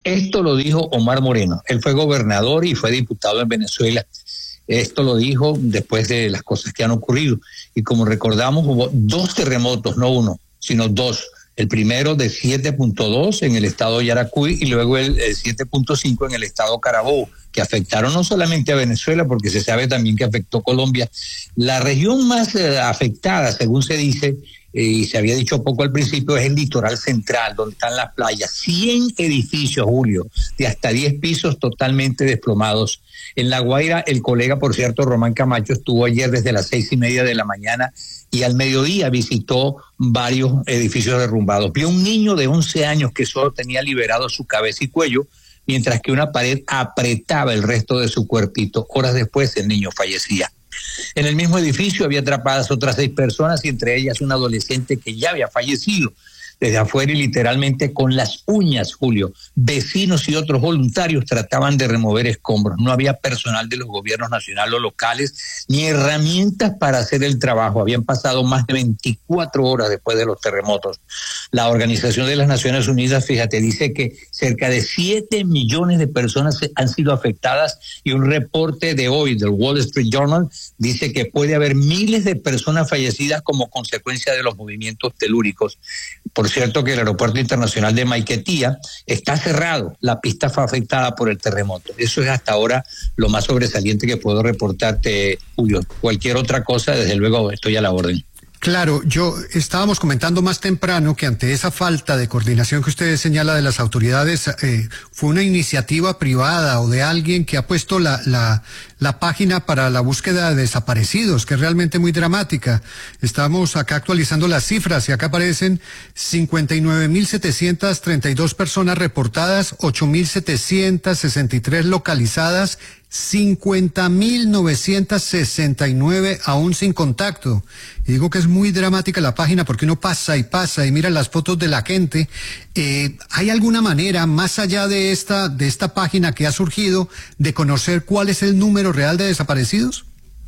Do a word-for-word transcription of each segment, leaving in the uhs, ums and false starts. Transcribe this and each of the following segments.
Esto lo dijo Omar Moreno. Él fue gobernador y fue diputado en Venezuela. Esto lo dijo después de las cosas que han ocurrido. Y como recordamos, hubo dos terremotos, no uno, sino dos. El primero de siete punto dos en el estado Yaracuy y luego el, el siete punto cinco en el estado Carabobo, que afectaron no solamente a Venezuela, porque se sabe también que afectó Colombia. La región más eh, afectada, según se dice, eh, y se había dicho poco al principio, es el litoral central, donde están las playas. cien edificios, Julio, de hasta diez pisos totalmente desplomados. En La Guaira, el colega, por cierto, Román Camacho, estuvo ayer desde las seis y media de la mañana y al mediodía visitó varios edificios derrumbados. Vio un niño de once años que solo tenía liberado su cabeza y cuello, mientras que una pared apretaba el resto de su cuerpito. Horas después, el niño fallecía. En el mismo edificio había atrapadas otras seis personas y entre ellas un adolescente que ya había fallecido. Desde afuera y literalmente con las uñas, Julio, vecinos y otros voluntarios trataban de remover escombros. No había personal de los gobiernos nacionales o locales ni herramientas para hacer el trabajo. Habían pasado más de veinticuatro horas después de los terremotos. La Organización de las Naciones Unidas, fíjate, dice que cerca de siete millones de personas han sido afectadas y un reporte de hoy del Wall Street Journal dice que puede haber miles de personas fallecidas como consecuencia de los movimientos telúricos. Por cierto que el aeropuerto internacional de Maiquetía está cerrado, la pista fue afectada por el terremoto. Eso es hasta ahora lo más sobresaliente que puedo reportarte, Julio. Cualquier otra cosa, desde luego, estoy a la orden. Claro, yo estábamos comentando más temprano que ante esa falta de coordinación que usted señala de las autoridades, eh, fue una iniciativa privada o de alguien que ha puesto la, la, la página para la búsqueda de desaparecidos, que es realmente muy dramática. Estamos acá actualizando las cifras y acá aparecen cincuenta y nueve mil setecientas treinta y dos personas reportadas, ocho mil setecientas sesenta y tres localizadas, cincuenta mil novecientos sesenta y nueve aún sin contacto. Y digo que es muy dramática la página porque uno pasa y pasa y mira las fotos de la gente. Eh, ¿hay alguna manera, más allá de esta, de esta página que ha surgido, de conocer cuál es el número real de desaparecidos?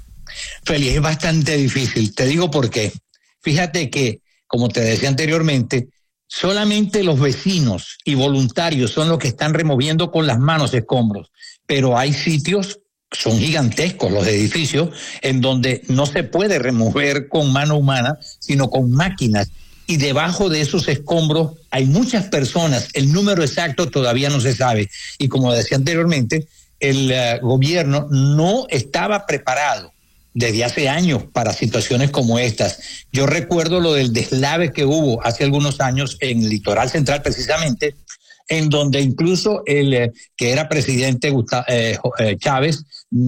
Félix, es bastante difícil. Te digo por qué. Fíjate que, como te decía anteriormente, solamente los vecinos y voluntarios son los que están removiendo con las manos escombros. Pero hay sitios, son gigantescos los edificios, en donde no se puede remover con mano humana, sino con máquinas. Y debajo de esos escombros hay muchas personas, el número exacto todavía no se sabe. Y como decía anteriormente, el uh, gobierno no estaba preparado desde hace años para situaciones como estas. Yo recuerdo lo del deslave que hubo hace algunos años en el litoral central precisamente, en donde incluso el eh, que era presidente Gustavo, eh, eh, Chávez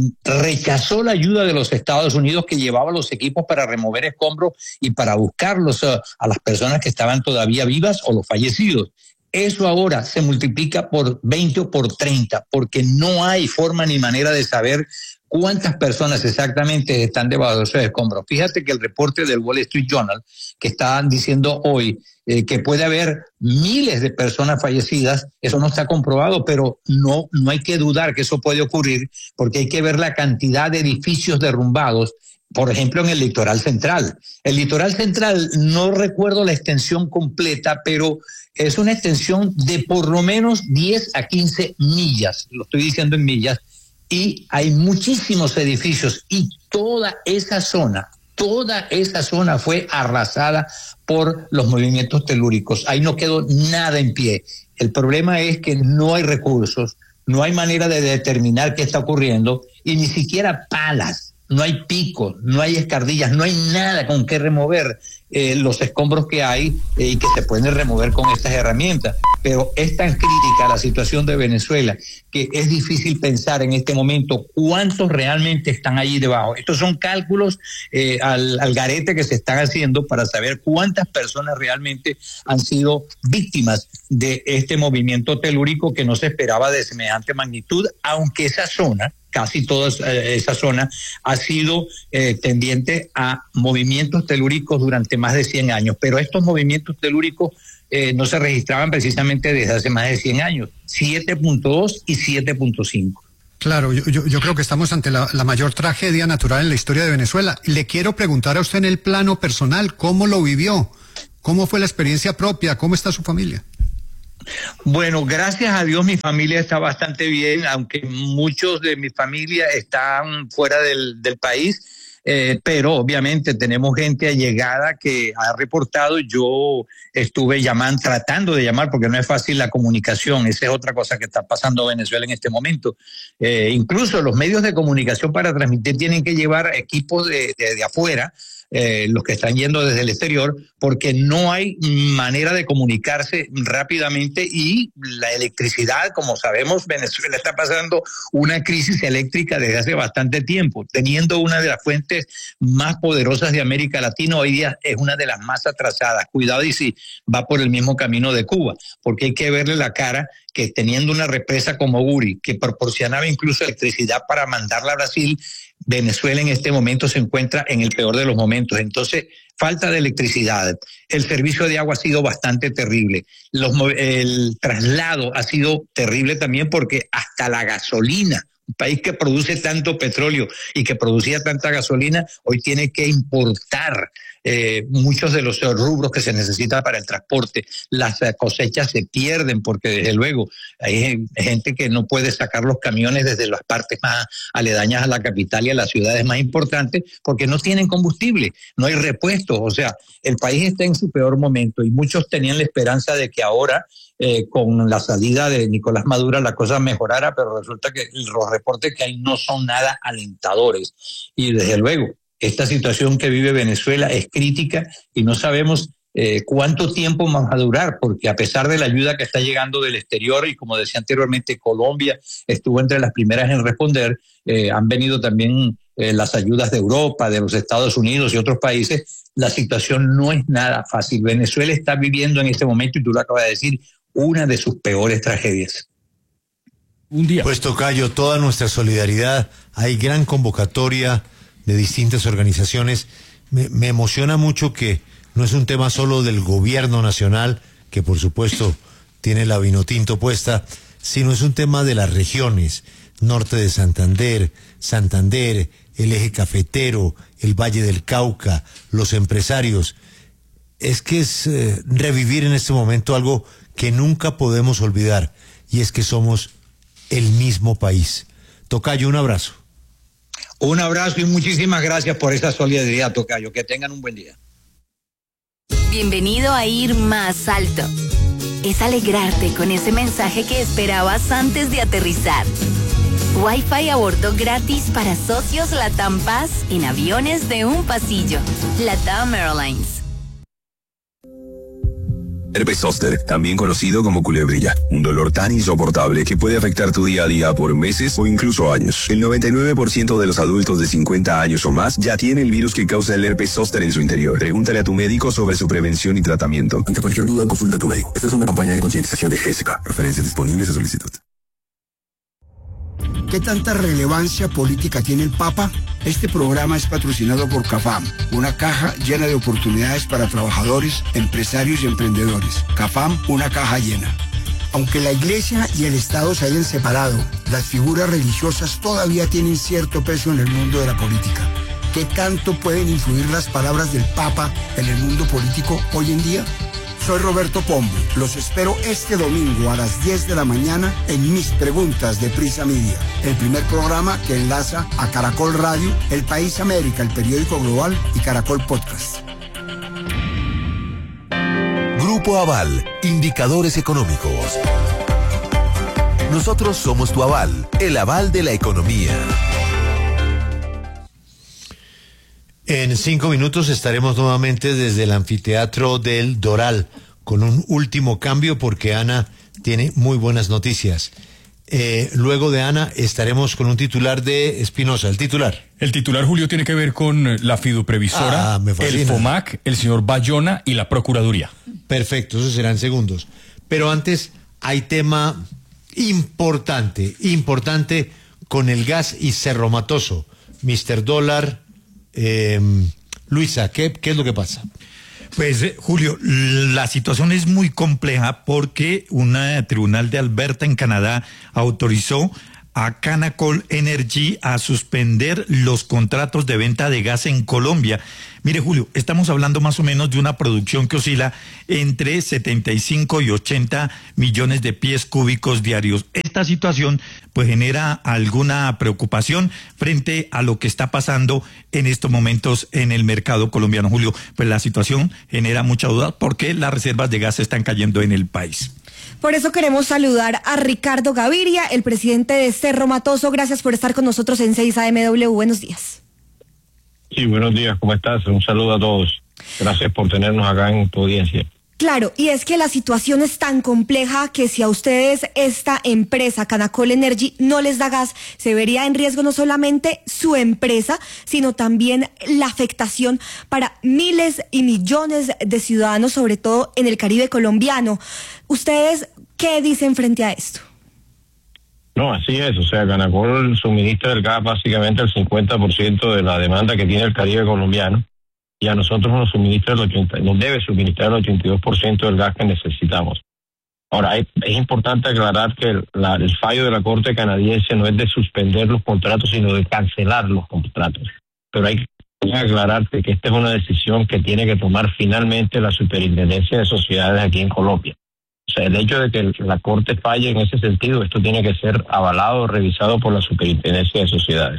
rechazó la ayuda de los Estados Unidos que llevaba los equipos para remover escombros y para buscarlos uh, a las personas que estaban todavía vivas o los fallecidos. Eso ahora se multiplica por veinte o por treinta, porque no hay forma ni manera de saber cuántas personas exactamente están debajo de esos escombros. Fíjate que el reporte del Wall Street Journal, que estaban diciendo hoy eh, que puede haber miles de personas fallecidas, eso no está comprobado, pero no, no hay que dudar que eso puede ocurrir, porque hay que ver la cantidad de edificios derrumbados, por ejemplo, en el litoral central. El litoral central, no recuerdo la extensión completa, pero es una extensión de por lo menos diez a quince millas, lo estoy diciendo en millas, y hay muchísimos edificios y toda esa zona, toda esa zona fue arrasada por los movimientos telúricos. Ahí no quedó nada en pie. El problema es que no hay recursos, no hay manera de determinar qué está ocurriendo y ni siquiera palas, no hay picos, no hay escardillas, no hay nada con qué remover eh, los escombros que hay eh, y que se pueden remover con estas herramientas. Pero es tan crítica la situación de Venezuela que es difícil pensar en este momento cuántos realmente están allí debajo. Estos son cálculos eh, al, al garete que se están haciendo para saber cuántas personas realmente han sido víctimas de este movimiento telúrico que no se esperaba de semejante magnitud, aunque esa zona, casi toda esa zona, ha sido eh, tendiente a movimientos telúricos durante más de cien años. Pero estos movimientos telúricos eh, no se registraban precisamente desde hace más de cien años, siete punto dos y siete punto cinco. Claro, yo, yo, yo creo que estamos ante la, la mayor tragedia natural en la historia de Venezuela. Le quiero preguntar a usted en el plano personal, ¿cómo lo vivió? ¿Cómo fue la experiencia propia? ¿Cómo está su familia? Bueno, gracias a Dios mi familia está bastante bien, aunque muchos de mi familia están fuera del, del país. Eh, pero obviamente tenemos gente allegada que ha reportado. Yo estuve llamando, tratando de llamar, porque no es fácil la comunicación. Esa es otra cosa que está pasando en Venezuela en este momento. Eh, incluso los medios de comunicación para transmitir tienen que llevar equipos de, de, de afuera, eh, los que están yendo desde el exterior, porque no hay manera de comunicarse rápidamente, y la electricidad, como sabemos, Venezuela está pasando una crisis eléctrica desde hace bastante tiempo, teniendo una de las fuentes más poderosas de América Latina. Hoy día es una de las más atrasadas. Cuidado y si va por el mismo camino de Cuba, porque hay que verle la cara que teniendo una represa como Uri, que proporcionaba incluso electricidad para mandarla a Brasil, Venezuela en este momento se encuentra en el peor de los momentos. Entonces, falta de electricidad. El servicio de agua ha sido bastante terrible. Los, el traslado ha sido terrible también, porque hasta la gasolina, un país que produce tanto petróleo y que producía tanta gasolina, hoy tiene que importar eh, muchos de los rubros que se necesitan para el transporte. Las cosechas se pierden porque desde luego hay gente que no puede sacar los camiones desde las partes más aledañas a la capital y a las ciudades más importantes porque no tienen combustible, no hay repuestos. O sea, el país está en su peor momento, y muchos tenían la esperanza de que ahora Eh, con la salida de Nicolás Maduro la cosa mejorara, pero resulta que los reportes que hay no son nada alentadores. Y desde luego, esta situación que vive Venezuela es crítica, y no sabemos eh, cuánto tiempo más va a durar, porque a pesar de la ayuda que está llegando del exterior, y como decía anteriormente, Colombia estuvo entre las primeras en responder, eh, han venido también eh, las ayudas de Europa, de los Estados Unidos y otros países. La situación no es nada fácil. Venezuela está viviendo en este momento, y tú lo acabas de decir, una de sus peores tragedias. Un día. Pues tocayo, toda nuestra solidaridad. Hay gran convocatoria de distintas organizaciones. Me, me emociona mucho que no es un tema solo del gobierno nacional, que por supuesto tiene la vinotinto puesta, sino es un tema de las regiones, norte de Santander, Santander, el eje cafetero, el Valle del Cauca, los empresarios. Es que es eh, revivir en este momento algo que nunca podemos olvidar, y es que somos el mismo país. Tocayo, un abrazo. Un abrazo y muchísimas gracias por esa solidaridad, Tocayo. Que tengan un buen día. Bienvenido a Ir Más Alto. Es alegrarte con ese mensaje que esperabas antes de aterrizar. Wi-Fi a bordo gratis para socios Latam Paz en aviones de un pasillo. Latam Airlines. Herpes zóster, también conocido como culebrilla, un dolor tan insoportable que puede afectar tu día a día por meses o incluso años. El noventa y nueve por ciento de los adultos de cincuenta años o más ya tiene el virus que causa el herpes zóster en su interior. Pregúntale a tu médico sobre su prevención y tratamiento. Ante cualquier duda, consulta a tu médico. Esta es una campaña de concientización de G S K. Referencias disponibles a solicitud. ¿Qué tanta relevancia política tiene el Papa? Este programa es patrocinado por CAFAM, una caja llena de oportunidades para trabajadores, empresarios y emprendedores. CAFAM, una caja llena. Aunque la Iglesia y el Estado se hayan separado, las figuras religiosas todavía tienen cierto peso en el mundo de la política. ¿Qué tanto pueden influir las palabras del Papa en el mundo político hoy en día? Soy Roberto Pombo. Los espero este domingo a las diez de la mañana en Mis Preguntas de Prisa Media, el primer programa que enlaza a Caracol Radio, El País América, el periódico global, y Caracol Podcast. Grupo Aval, indicadores económicos. Nosotros somos tu aval, el aval de la economía. En cinco minutos estaremos nuevamente desde el anfiteatro del Doral con un último cambio, porque Ana tiene muy buenas noticias. Eh, luego de Ana estaremos con un titular de Espinosa. El titular. El titular, Julio, tiene que ver con la fiduprevisora, Ah, me fascina. el FOMAC, el señor Bayona y la Procuraduría. Perfecto, esos serán segundos. Pero antes hay tema importante, importante con el gas y Cerro Matoso. mister Dólar, eh, Luisa, ¿qué, ¿qué es lo que pasa? Pues, eh, Julio, la situación es muy compleja porque un tribunal de Alberta, en Canadá, autorizó a Canacol Energy a suspender los contratos de venta de gas en Colombia. Mire, Julio, estamos hablando más o menos de una producción que oscila entre setenta y cinco y ochenta millones de pies cúbicos diarios. Esta situación pues genera alguna preocupación frente a lo que está pasando en estos momentos en el mercado colombiano, Julio. Pues la situación genera mucha duda porque las reservas de gas están cayendo en el país. Por eso queremos saludar a Ricardo Gaviria, el presidente de Cerro Matoso. Gracias por estar con nosotros en seis A M W. Buenos días. Sí, buenos días, ¿cómo estás? Un saludo a todos. Gracias por tenernos acá en tu audiencia. Claro, y es que la situación es tan compleja que si a ustedes esta empresa, Canacol Energy, no les da gas, se vería en riesgo no solamente su empresa, sino también la afectación para miles y millones de ciudadanos, sobre todo en el Caribe colombiano. ¿Ustedes qué dicen frente a esto? No, así es, o sea, Canacol suministra el gas básicamente el cincuenta por ciento de la demanda que tiene el Caribe colombiano, y a nosotros nos suministra el ochenta, nos debe suministrar el ochenta y dos por ciento del gas que necesitamos. Ahora, es, es importante aclarar que el, la, el fallo de la Corte canadiense no es de suspender los contratos, sino de cancelar los contratos. Pero hay que aclararte que esta es una decisión que tiene que tomar finalmente la Superintendencia de Sociedades aquí en Colombia. O sea, el hecho de que la Corte falle en ese sentido, esto tiene que ser avalado o revisado por la Superintendencia de Sociedades.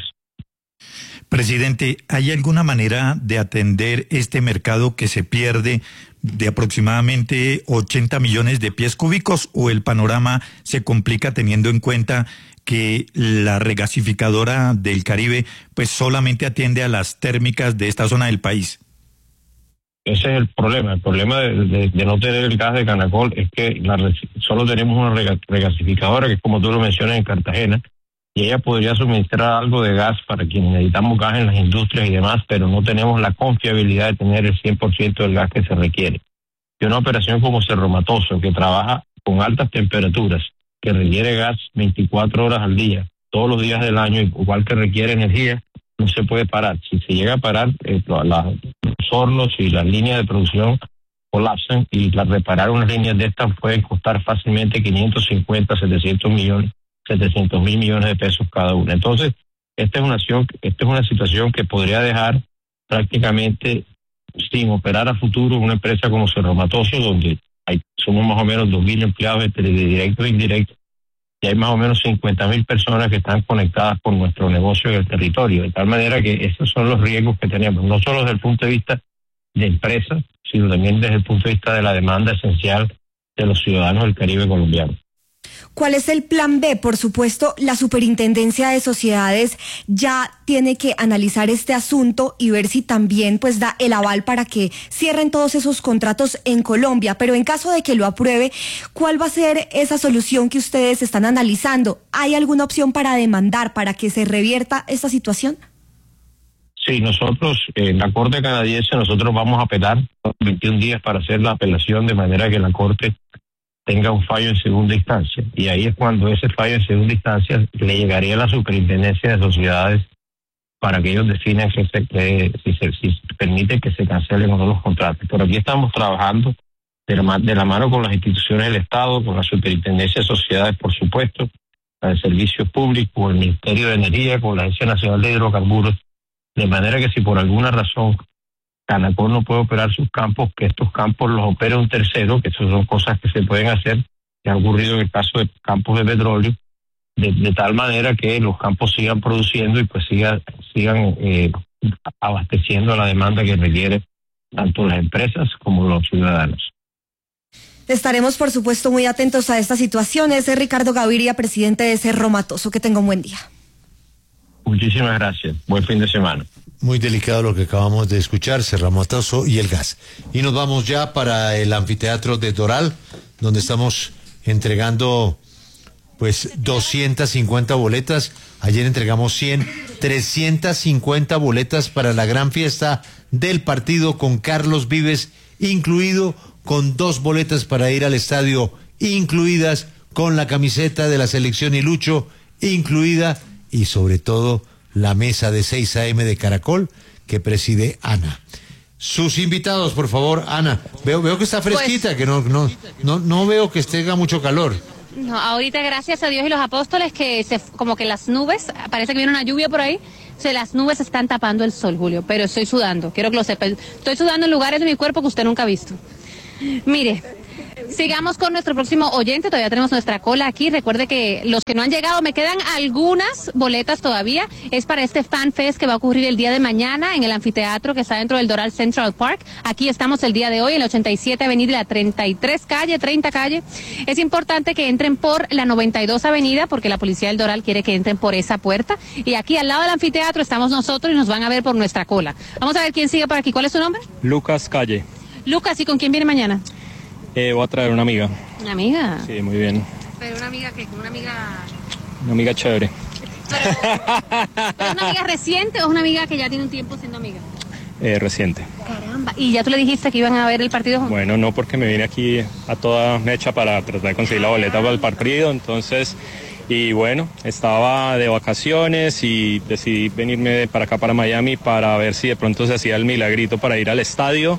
Presidente, ¿hay alguna manera de atender este mercado que se pierde de aproximadamente ochenta millones de pies cúbicos, o el panorama se complica teniendo en cuenta que la regasificadora del Caribe pues solamente atiende a las térmicas de esta zona del país? Ese es el problema. El problema de, de, de no tener el gas de Canacol es que la, solo tenemos una regasificadora, que es como tú lo mencionas, en Cartagena, y ella podría suministrar algo de gas para quienes necesitamos gas en las industrias y demás, pero no tenemos la confiabilidad de tener el cien por ciento del gas que se requiere. Y una operación como Cerro Matoso, que trabaja con altas temperaturas, que requiere gas veinticuatro horas al día, todos los días del año, igual que requiere energía, no se puede parar. Si se llega a parar, eh, la, los hornos y las líneas de producción colapsan, y la, reparar unas líneas de estas pueden costar fácilmente quinientos cincuenta, setecientos millones, setecientos mil millones de pesos cada una. Entonces, esta es una acción, esta es una situación que podría dejar prácticamente sin operar a futuro una empresa como Cerro Matoso, donde hay, somos más o menos dos mil empleados entre directos e indirectos, y hay más o menos cincuenta mil personas que están conectadas con nuestro negocio en el territorio, de tal manera que esos son los riesgos que tenemos, no solo desde el punto de vista de empresas, sino también desde el punto de vista de la demanda esencial de los ciudadanos del Caribe colombiano. ¿Cuál es el plan B? Por supuesto, la Superintendencia de Sociedades ya tiene que analizar este asunto y ver si también pues da el aval para que cierren todos esos contratos en Colombia. Pero en caso de que lo apruebe, ¿cuál va a ser esa solución que ustedes están analizando? ¿Hay alguna opción para demandar, para que se revierta esta situación? Sí, nosotros, en la Corte canadiense, nosotros vamos a apelar veintiún días para hacer la apelación, de manera que la Corte tenga un fallo en segunda instancia, y ahí es cuando ese fallo en segunda instancia le llegaría a la Superintendencia de Sociedades para que ellos definan que se, que, si se si permite que se cancelen o no los contratos. Pero aquí estamos trabajando de la, de la mano con las instituciones del Estado, con la Superintendencia de Sociedades, por supuesto, la de Servicios Públicos, con el Ministerio de Energía, con la Agencia Nacional de Hidrocarburos, de manera que si por alguna razón Canacol no puede operar sus campos, que estos campos los opere un tercero, que eso son cosas que se pueden hacer, que ha ocurrido en el caso de campos de petróleo, de, de tal manera que los campos sigan produciendo y pues siga, sigan eh, abasteciendo la demanda que requiere tanto las empresas como los ciudadanos. Estaremos, por supuesto, muy atentos a esta situación. Ese es Ricardo Gaviria, presidente de Cerro Matoso. Que tenga un buen día. Muchísimas gracias. Buen fin de semana. Muy delicado lo que acabamos de escuchar, Cerro Matoso y el gas. Y nos vamos ya para el anfiteatro de Doral, donde estamos entregando pues doscientas cincuenta boletas. Ayer entregamos cien, trescientas cincuenta boletas para la gran fiesta del partido con Carlos Vives, incluido, con dos boletas para ir al estadio incluidas, con la camiseta de la selección y Lucho incluida, y sobre todo la mesa de seis A M de Caracol que preside Ana. Sus invitados, por favor, Ana. Veo, veo que está fresquita, pues, que no, no, no, no veo que esté mucho calor. No, ahorita gracias a Dios y los apóstoles que se, como que las nubes, parece que viene una lluvia por ahí, o sea, las nubes están tapando el sol, Julio, pero estoy sudando, quiero que lo sepa, estoy sudando en lugares de mi cuerpo que usted nunca ha visto. Mire, sigamos con nuestro próximo oyente, todavía tenemos nuestra cola aquí, recuerde que los que no han llegado, me quedan algunas boletas todavía, es para este Fan Fest que va a ocurrir el día de mañana en el anfiteatro que está dentro del Doral Central Park, aquí estamos el día de hoy en la ochenta y siete Avenida, la treinta y tres calle, treinta calle, es importante que entren por la noventa y dos Avenida porque la policía del Doral quiere que entren por esa puerta, y aquí al lado del anfiteatro estamos nosotros y nos van a ver por nuestra cola. Vamos a ver quién sigue por aquí, ¿cuál es su nombre? Lucas Calle. Lucas, ¿y con quién viene mañana? Eh, voy a traer una amiga. ¿Una amiga? Sí, muy bien. ¿Pero una amiga qué? ¿Una amiga...? Una amiga chévere. ¿Pero, ¿pero es una amiga reciente o es una amiga que ya tiene un tiempo siendo amiga? Eh, reciente. Caramba, ¿y ya tú le dijiste que iban a ver el partido juntos? Bueno, no, porque me vine aquí a toda mecha para tratar de conseguir la boleta para el partido, entonces... Y bueno, estaba de vacaciones y decidí venirme para acá, para Miami, para ver si de pronto se hacía el milagrito para ir al estadio.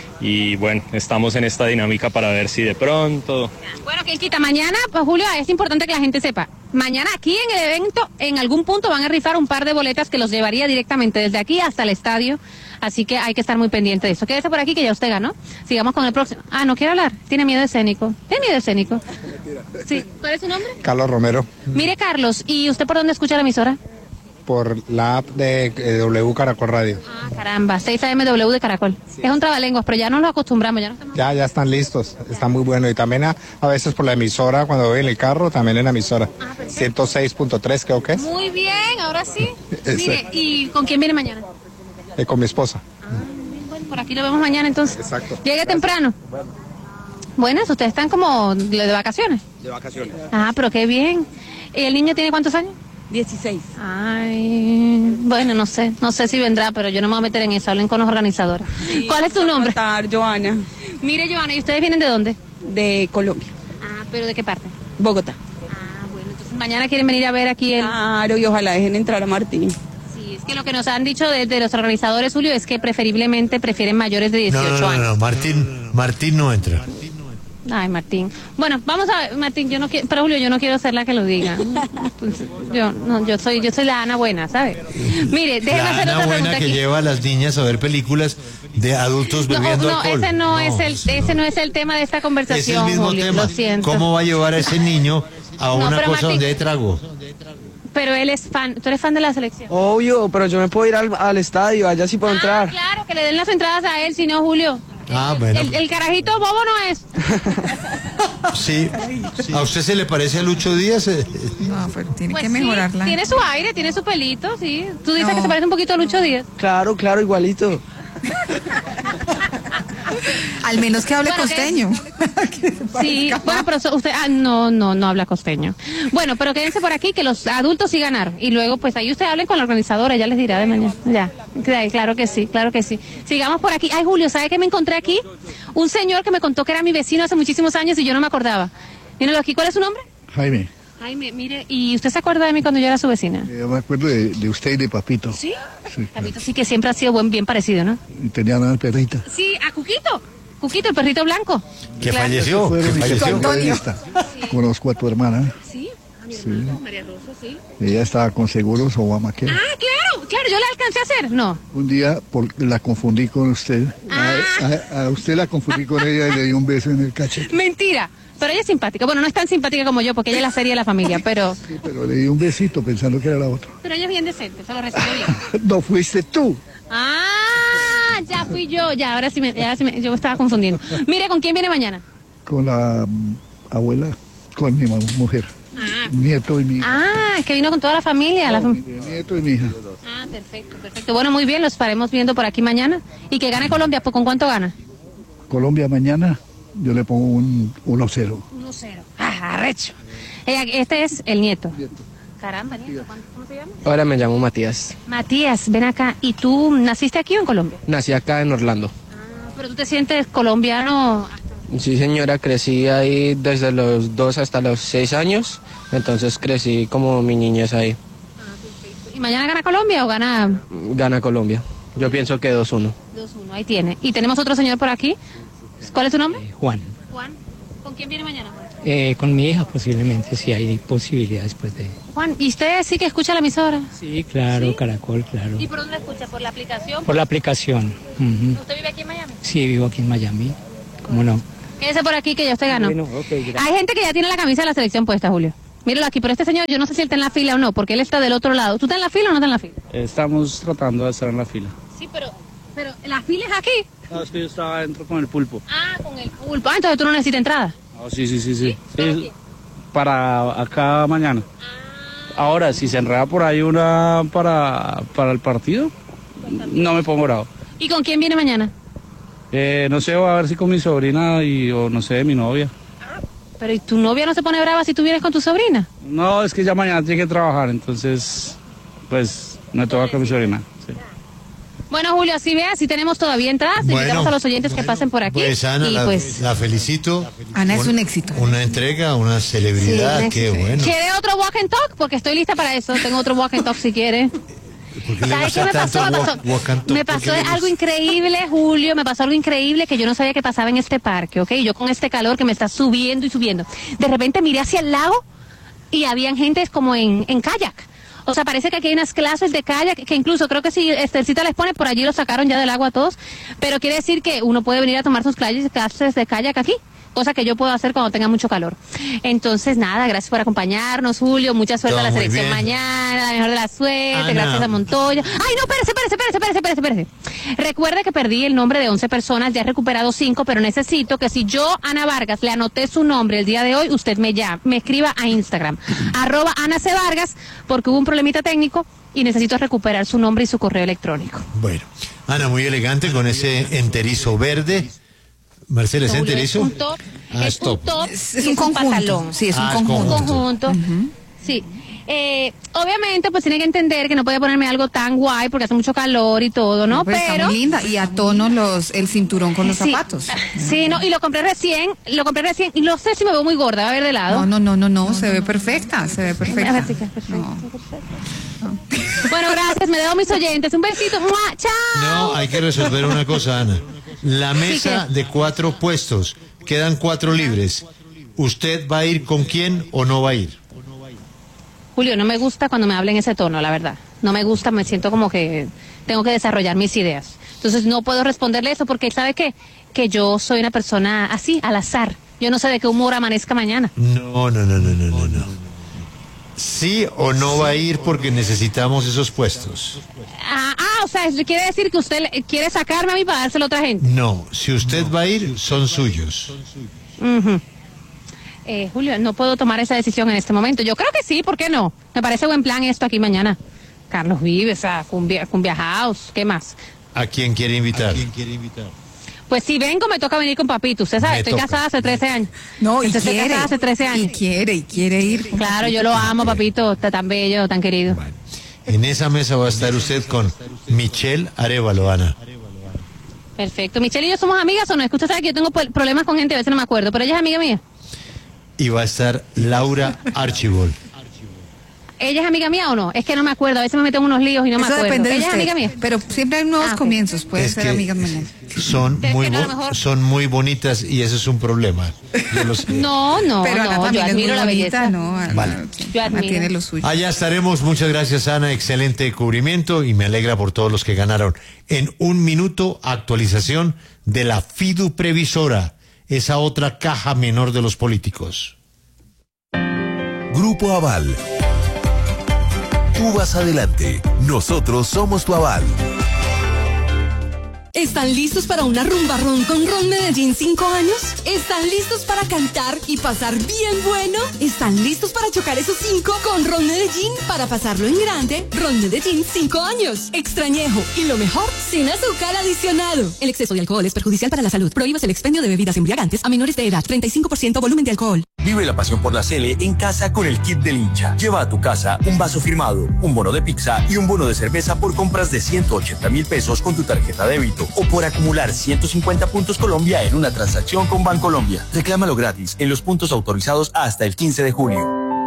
Y bueno, estamos en esta dinámica para ver si de pronto... Bueno, ¿quién quita? Mañana, pues Julio, es importante que la gente sepa. Mañana aquí en el evento, en algún punto van a rifar un par de boletas que los llevaría directamente desde aquí hasta el estadio. Así que hay que estar muy pendiente de eso. Quédese por aquí que ya usted ganó. Sigamos con el próximo. Ah, ¿no quiere hablar? Tiene miedo escénico. ¿Tiene miedo escénico? Sí. ¿Cuál es su nombre? Carlos Romero. Mire, Carlos, ¿y usted por dónde escucha la emisora? Por la app de eh, W Caracol Radio. Ah, caramba, seis A M W de Caracol. Sí. Es un trabalenguas, pero ya nos lo acostumbramos. Ya, no estamos... ya, ya están listos, está muy bueno. Y también a, a veces por la emisora, cuando voy en el carro, también en la emisora. Ah, ciento seis punto tres creo que es. Muy bien, ahora sí. Mire, ¿y con quién viene mañana? Eh, con mi esposa. Ah, bueno, por aquí lo vemos mañana entonces. Exacto. Llegue Gracias. Temprano. Bueno. Buenas, ustedes están como de vacaciones. De vacaciones. Ah, pero qué bien. ¿El niño tiene cuántos años? dieciséis. Ay, bueno, no sé, no sé si vendrá, pero yo no me voy a meter en eso, hablen con los organizadores. Sí, ¿cuál es tu nombre? Estar, Joana. Mire, Joana, ¿y ustedes vienen de dónde? De Colombia. Ah, ¿pero de qué parte? Bogotá. Ah, bueno, entonces mañana quieren venir a ver aquí el... Claro, y ojalá dejen entrar a Martín. Sí, es que lo que nos han dicho de, de los organizadores, Julio, es que preferiblemente prefieren mayores de dieciocho no, no, no, años. No, no, Martín, Martín no entra. Ay, Martín. Bueno, vamos a ver, Martín, yo no quiero, pero Julio, yo no quiero ser la que lo diga. Yo, no, yo soy, yo soy la Ana buena, ¿sabes? Mire, déjeme la hacer Ana otra buena pregunta que aquí. lleva a las niñas a ver películas de adultos bebiendo no, no, alcohol. Ese no, no es el, no. ese no es el tema de esta conversación, es el mismo Julio, tema. Lo siento. ¿Cómo va a llevar a ese niño a No, una pero cosa Martín, donde hay trago? Pero él es fan, ¿tú eres fan de la selección? Obvio, pero yo me puedo ir al, al estadio, allá sí puedo ah, entrar. Claro, que le den las entradas a él, si no, Julio. Ah, bueno. El, el carajito bobo no es. Sí. ¿A usted se le parece a Lucho Díaz? No, pero tiene Pues que sí, mejorarla. tiene su aire, tiene su pelito, sí. Tú dices No. que se parece un poquito a Lucho Díaz. Claro, claro, igualito. Al menos que hable Bueno, costeño. Sí, bueno, pero so- usted, ah, no, no, no habla costeño. Bueno, pero quédense por aquí que los adultos sí ganaron. Y luego, pues ahí usted hablen con la organizadora, ya les dirá de mañana. Ya, claro que sí, claro que sí. Sigamos por aquí. Ay, Julio, ¿sabe qué me encontré aquí? Un señor que me contó que era mi vecino hace muchísimos años y yo no me acordaba. Míralo aquí, ¿cuál es su nombre? Jaime, Jaime, mire, ¿y usted se acuerda de mí cuando yo era su vecina? yo me acuerdo de, de usted y de Papito. ¿Sí? Sí, Papito sí que siempre ha sido buen, bien parecido, ¿no? y tenía una perrita. Sí, a Cuquito. Cuquito, el perrito blanco. Que Claro. falleció. Fueron Que mis falleció. periodistas, con los cuatro hermanas. Sí, a mi Sí. hermana, María Rosa, sí. Ella estaba con Seguros Obamacare. Ah, claro, claro, yo la alcancé a hacer. No. Un día por- la confundí con usted. Ah. A, a- a usted la confundí con ella y le di un beso en el cachete. Mentira. Pero ella es simpática. Bueno, no es tan simpática como yo, porque ella es la serie de la familia, pero, Sí, pero le di un besito pensando que era la otra. pero ella es bien decente, se lo recibió bien. No fuiste tú. Ah, ya fui yo, ya, ahora sí me, ya sí me- yo me estaba confundiendo. Mire, ¿con quién viene mañana? Con la mm, abuela, con mi mam- mujer. Ah. Nieto y mi hija. Ah, es que vino con toda la familia. la fam- Mi nieto y mi hija. Ah, perfecto, perfecto. Bueno, muy bien, los estaremos viendo por aquí mañana. ¿Y que gane Colombia? ¿Pues con cuánto gana? Colombia mañana, yo le pongo un uno cero. uno cero. Ah, arrecho. Eh, Este es el nieto. Caramba, nieto, ¿cuánto- ¿cómo se llama? Ahora me llamo Matías. Matías, ven acá. ¿Y tú naciste aquí o en Colombia? Nací acá en Orlando. Ah, pero tú te sientes colombiano. Sí, señora, crecí ahí desde los dos hasta los seis años. Entonces crecí como mi niñez ahí. ¿Y mañana gana Colombia o gana Gana Colombia. Yo pienso que dos uno. dos uno? Ahí tiene. Y tenemos otro señor por aquí. ¿Cuál es su nombre? Juan. Juan. ¿Con quién viene mañana, Juan? Eh, con mi hija posiblemente, si hay posibilidades pues de... Juan, ¿y usted sí que escucha la emisora? Sí, claro, ¿Sí? Caracol, claro. ¿Y por dónde escucha? ¿Por la aplicación? Por la aplicación. Uh-huh. ¿Usted vive aquí en Miami? Sí, vivo aquí en Miami. ¿Cómo no? Quédese por aquí que ya usted ganó. Bueno, okay, hay gente que ya tiene la camisa de la selección puesta, Julio. Míralo aquí, pero este señor yo no sé si él está en la fila o no, porque él está del otro lado. ¿Tú estás en la fila o no estás en la fila? Estamos tratando de estar en la fila. Sí, pero, pero ¿la fila es aquí? No, es que yo estaba adentro con el pulpo. Ah, con el pulpo. Ah, entonces tú no necesitas entrada. Oh, sí, sí, sí, sí. sí para acá mañana. Ahora, si se enreda por ahí una para, para el partido, no me pongo bravo. ¿Y con quién viene mañana? Eh, no sé, voy a ver si con mi sobrina y, o no sé, mi novia. Pero ¿y tu novia no se pone brava si tú vienes con tu sobrina? No, es que ya mañana tiene que trabajar, entonces, pues, me toca con mi sobrina. Sí. Bueno, Julio, así vea, si tenemos todavía entradas, Bueno, invitamos a los oyentes bueno, que pasen por aquí. Pues Ana, y la, pues... la felicito. Ana es un éxito. Una entrega, una celebridad, Sí, qué sí. bueno. ¿Quiere otro walk and talk? Porque estoy lista para eso. Tengo otro walk and talk si quiere. ¿Por qué le ¿Sabes qué gusta me pasó? tanto Me walk- pasó, walk and talk? me ¿Por qué pasó le gusta? algo increíble, Julio. Me pasó algo increíble que yo no sabía que pasaba en este parque, ¿ok? Yo con este calor que me está subiendo y subiendo. De repente miré hacia el lago y habían gentes como en, en kayak. O sea, parece que aquí hay unas clases de kayak que incluso creo que si Estelcita les pone por allí los sacaron ya del agua a todos. Pero quiere decir que uno puede venir a tomar sus clases clases de kayak aquí. Cosa que yo puedo hacer cuando tenga mucho calor. Entonces, nada, gracias por acompañarnos, Julio. Mucha suerte Todo a la muy selección bien. mañana, la mejor de la suerte. Ana. Gracias a Montoya. Ay, no, espérese, espérese, espérese, espérese, espérese, espérese. Recuerde que perdí el nombre de once personas, ya he recuperado cinco, pero necesito que si yo, Ana Vargas, le anoté su nombre el día de hoy, usted me llame, me escriba a Instagram, arroba Ana C. Vargas, porque hubo un problemita técnico y necesito recuperar su nombre y su correo electrónico. Bueno, Ana, muy elegante con ese enterizo verde. Marcela, ¿es Julio, enterizo? Es un top, Ah, es es top. un top Es y un es conjunto. pantalón. Sí, es un Ah, es conjunto. Un conjunto. Sí. Eh, obviamente, pues tiene que entender que no puede ponerme algo tan guay porque hace mucho calor y todo, ¿no? Pues está Pero muy linda. Y a tono los, el cinturón con los sí, zapatos. Sí, no, y lo compré recién, lo compré recién, y no sé si me veo muy gorda, va a ver de lado. No, no, no, no, no, se ve perfecta, se ve A perfecta. ver, chica, perfecto, perfecto. Bueno, gracias, me dejo mis oyentes. Un besito. ¡Mua! ¡Chao! No, hay que resolver una cosa, Ana. La mesa ¿qué? de cuatro puestos, quedan cuatro libres. ¿Usted va a ir con quién o no va a ir? Julio, no me gusta cuando me hablen ese tono, la verdad. No me gusta, me siento como que tengo que desarrollar mis ideas. Entonces no puedo responderle eso porque, ¿sabe qué? Que yo soy una persona así, al azar. Yo no sé de qué humor amanezca mañana. No, no, no, no, no, no, no. ¿Sí o no va a ir porque necesitamos esos puestos? Ah, ah, o sea, eso quiere decir que usted le- quiere sacarme a mí para dárselo a otra gente. No, si usted va a ir, son suyos. Ujú. Eh, Julio, no puedo tomar esa decisión en este momento. Yo creo que sí, ¿por qué no? Me parece buen plan esto aquí mañana. Carlos Vives, a Cumbia, Cumbia House, ¿qué más? ¿A quién quiere invitar? Pues si vengo, me toca venir con papito. Usted sabe, Me estoy toca. casada hace trece años. No, y Entonces, estoy quiere. casada hace trece años. Y quiere, y quiere ir. Claro, yo lo amo, papito. Está tan bello, tan querido. En esa mesa va a estar usted con Michelle Arévalo, Ana. Perfecto. Michelle y yo somos amigas o no. Es que usted sabe que yo tengo po- problemas con gente, a veces no me acuerdo, pero ella es amiga mía. Y va a estar Laura Archibald. ¿Ella es amiga mía o no? Es que no me acuerdo, a veces me meten unos líos y no me Eso acuerdo. depende de ¿Ella es usted. amiga mía? Pero siempre hay nuevos Ah, ok. comienzos, puede Es ser que amiga mañana. Son Es muy, que no, a bo- lo mejor- son muy bonitas y ese es un problema. Yo lo sé. No, no, Pero Ana no, yo también es admiro muy la bonita, belleza. ¿no? Ana, Vale. Yo Ana admiro. tiene lo suyo. Allá estaremos. Muchas gracias, Ana. Excelente cubrimiento y me alegra por todos los que ganaron. En un minuto, actualización de la Fidu Previsora, esa otra caja menor de los políticos. Grupo Aval. Tú vas adelante. Nosotros somos tu aval. ¿Están listos para una rumba ron con Ron Medellín cinco años? ¿Están listos para cantar y pasar bien bueno? ¿Están listos para chocar esos cinco con Ron Medellín para pasarlo en grande? Ron Medellín cinco años. Extrañejo y lo mejor, sin azúcar adicionado. El exceso de alcohol es perjudicial para la salud. Prohíbas el expendio de bebidas embriagantes a menores de edad. treinta y cinco por ciento volumen de alcohol. Vive la pasión por la Cele en casa con el kit del hincha. Lleva a tu casa un vaso firmado, un bono de pizza y un bono de cerveza por compras de ciento ochenta mil pesos con tu tarjeta débito o por acumular ciento cincuenta puntos Colombia en una transacción con Bancolombia. Reclámalo gratis en los puntos autorizados hasta el quince de julio.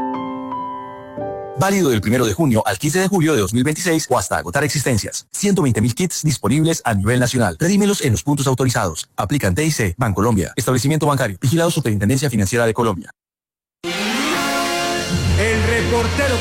Válido del primero de junio al quince de julio de dos mil veintiséis o hasta agotar existencias. ciento veinte mil kits disponibles a nivel nacional. Redímelos en los puntos autorizados. Aplican T I C, Bancolombia. Establecimiento bancario. Vigilado Superintendencia Financiera de Colombia. Reportero